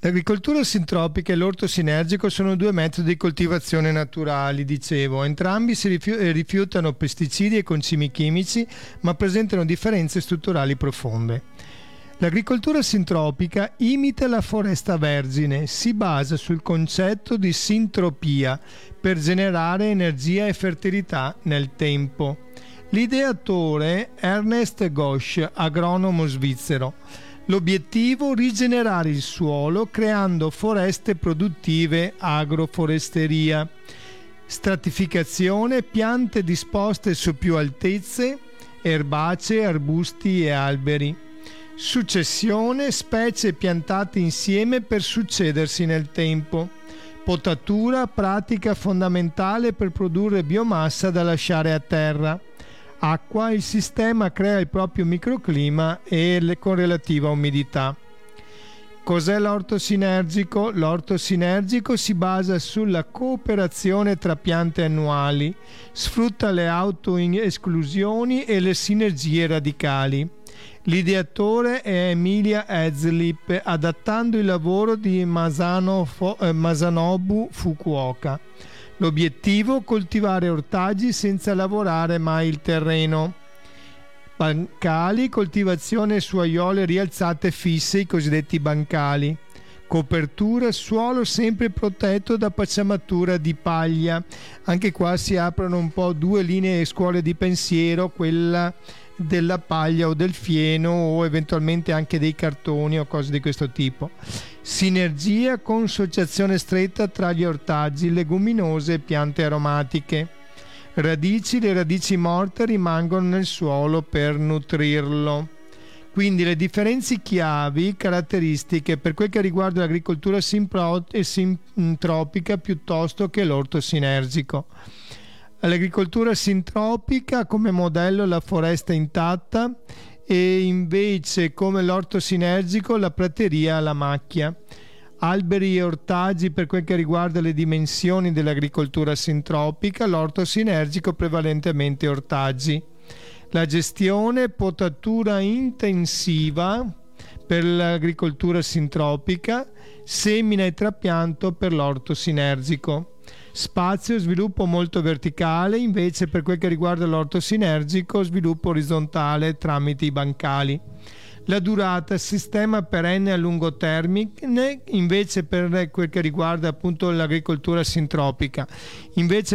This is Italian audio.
L'agricoltura sintropica e l'orto sinergico sono due metodi di coltivazione naturali, dicevo. Entrambi si rifiutano pesticidi e concimi chimici, ma presentano differenze strutturali profonde. L'agricoltura sintropica imita la foresta vergine, si basa sul concetto di sintropia per generare energia e fertilità nel tempo. L'ideatore Ernest Gosch, agronomo svizzero. L'obiettivo: rigenerare il suolo creando foreste produttive, agroforesteria. Stratificazione: piante disposte su più altezze, erbacee, arbusti e alberi. Successione: specie piantate insieme per succedersi nel tempo. Potatura: pratica fondamentale per produrre biomassa da lasciare a terra. Acqua: il sistema crea il proprio microclima con relativa umidità. Cos'è l'orto sinergico? L'orto sinergico si basa sulla cooperazione tra piante annuali, sfrutta le autoesclusioni e le sinergie radicali. L'ideatore è Emilia Haslip, adattando il lavoro di Masanobu Fukuoka. L'obiettivo: coltivare ortaggi senza lavorare mai il terreno. Bancali: coltivazione su aiuole rialzate fisse, i cosiddetti bancali. Copertura: suolo sempre protetto da pacciamatura di paglia. Anche qua si aprono un po' due linee scuole di pensiero, quella della paglia o del fieno o eventualmente anche dei cartoni o cose di questo tipo. Sinergia: consociazione stretta tra gli ortaggi, leguminose e piante aromatiche. Radici: le radici morte rimangono nel suolo per nutrirlo. Quindi le differenze chiavi, caratteristiche per quel che riguarda l'agricoltura sintropica piuttosto che l'orto sinergico. L'agricoltura sintropica come modello la foresta intatta e invece come l'orto sinergico la prateria alla macchia. Alberi e ortaggi per quel che riguarda le dimensioni dell'agricoltura sintropica, l'orto sinergico prevalentemente ortaggi. La gestione: potatura intensiva per l'agricoltura sintropica, semina e trapianto per l'orto sinergico. Spazio: sviluppo molto verticale, invece per quel che riguarda l'orto sinergico sviluppo orizzontale tramite i bancali. La durata: sistema perenne a lungo termine, invece per quel che riguarda appunto l'agricoltura sintropica. Invece